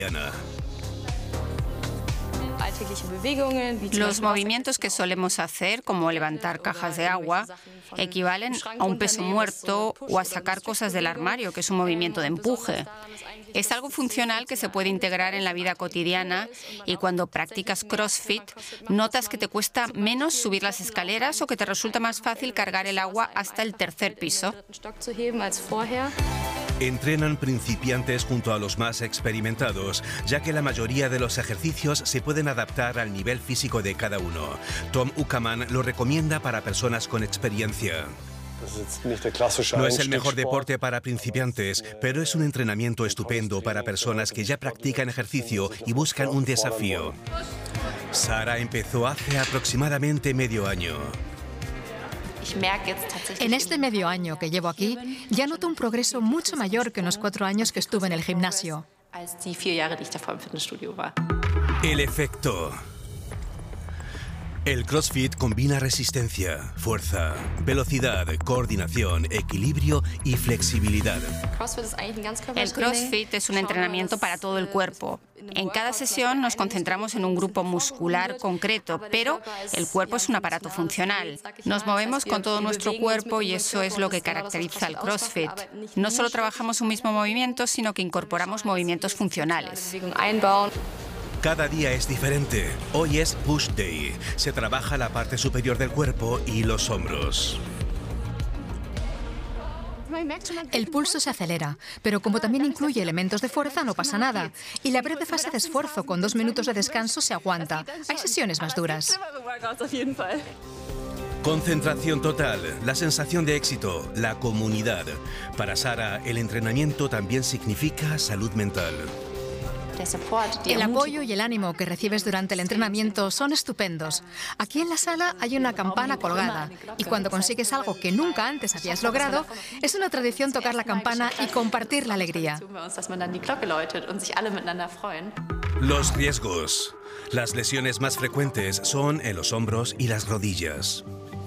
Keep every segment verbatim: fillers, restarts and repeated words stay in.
Los movimientos que solemos hacer, como levantar cajas de agua, equivalen a un peso muerto o a sacar cosas del armario, que es un movimiento de empuje. Es algo funcional que se puede integrar en la vida cotidiana y cuando practicas CrossFit notas que te cuesta menos subir las escaleras o que te resulta más fácil cargar el agua hasta el tercer piso. Entrenan principiantes junto a los más experimentados, ya que la mayoría de los ejercicios se pueden adaptar al nivel físico de cada uno. Tom Uckermann lo recomienda para personas con experiencia. No es el mejor deporte para principiantes, pero es un entrenamiento estupendo para personas que ya practican ejercicio y buscan un desafío. Sara empezó hace aproximadamente medio año. En este medio año que llevo aquí, ya noto un progreso mucho mayor que en los cuatro años que estuve en el gimnasio. El efecto. El CrossFit combina resistencia, fuerza, velocidad, coordinación, equilibrio y flexibilidad. El CrossFit es un entrenamiento para todo el cuerpo. En cada sesión nos concentramos en un grupo muscular concreto, pero el cuerpo es un aparato funcional. Nos movemos con todo nuestro cuerpo y eso es lo que caracteriza al CrossFit. No solo trabajamos un mismo movimiento, sino que incorporamos movimientos funcionales. Cada día es diferente. Hoy es Push Day. Se trabaja la parte superior del cuerpo y los hombros. El pulso se acelera, pero como también incluye elementos de fuerza, no pasa nada. Y la breve fase de esfuerzo con dos minutos de descanso se aguanta. Hay sesiones más duras. Concentración total, la sensación de éxito, la comunidad. Para Sara, el entrenamiento también significa salud mental. El apoyo y el ánimo que recibes durante el entrenamiento son estupendos. Aquí en la sala hay una campana colgada y cuando consigues algo que nunca antes habías logrado, es una tradición tocar la campana y compartir la alegría. Los riesgos. Las lesiones más frecuentes son en los hombros y las rodillas.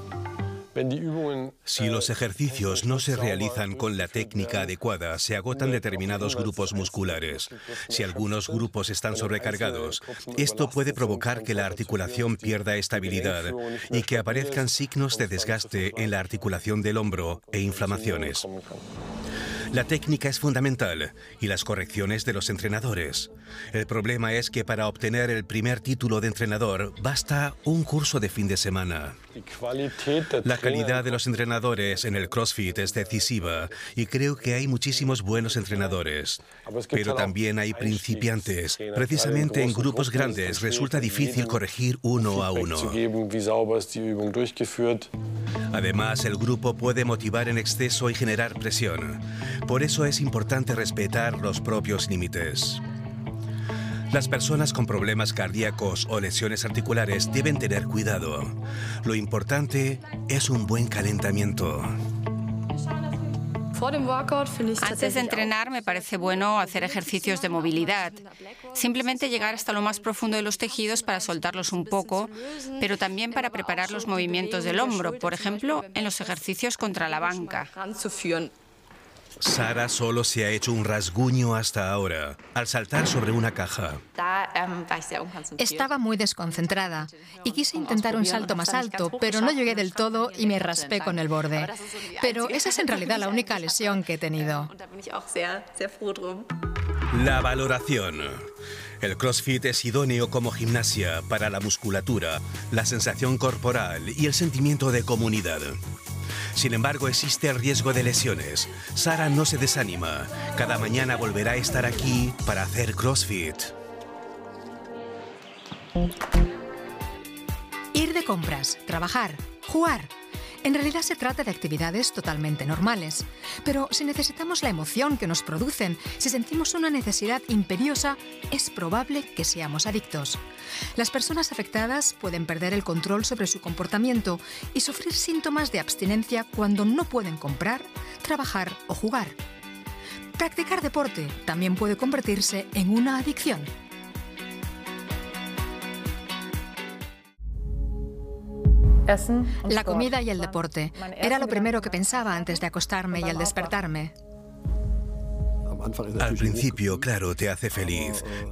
Si los ejercicios no se realizan con la técnica adecuada, se agotan determinados grupos musculares. Si algunos grupos están sobrecargados, esto puede provocar que la articulación pierda estabilidad y que aparezcan signos de desgaste en la articulación del hombro e inflamaciones. La técnica es fundamental y las correcciones de los entrenadores. El problema es que para obtener el primer título de entrenador basta un curso de fin de semana. La calidad de los entrenadores en el CrossFit es decisiva y creo que hay muchísimos buenos entrenadores. Pero también hay principiantes. Precisamente en grupos grandes resulta difícil corregir uno a uno. Además, el grupo puede motivar en exceso y generar presión. Por eso es importante respetar los propios límites. Las personas con problemas cardíacos o lesiones articulares deben tener cuidado. Lo importante es un buen calentamiento. Antes de entrenar me parece bueno hacer ejercicios de movilidad. Simplemente llegar hasta lo más profundo de los tejidos para soltarlos un poco, pero también para preparar los movimientos del hombro, por ejemplo, en los ejercicios contra la banca. Sara solo se ha hecho un rasguño hasta ahora, al saltar sobre una caja. Estaba muy desconcentrada y quise intentar un salto más alto, pero no llegué del todo y me raspé con el borde. Pero esa es en realidad la única lesión que he tenido. La valoración. El CrossFit es idóneo como gimnasia para la musculatura, la sensación corporal y el sentimiento de comunidad. Sin embargo, existe el riesgo de lesiones. Sara no se desanima. Cada mañana volverá a estar aquí para hacer CrossFit. Ir de compras, trabajar, jugar. En realidad se trata de actividades totalmente normales. Pero si necesitamos la emoción que nos producen, si sentimos una necesidad imperiosa, es probable que seamos adictos. Las personas afectadas pueden perder el control sobre su comportamiento y sufrir síntomas de abstinencia cuando no pueden comprar, trabajar o jugar. Practicar deporte también puede convertirse en una adicción. La comida y el deporte. Era lo primero que pensaba antes de acostarme y al despertarme. Al principio, claro, te hace feliz,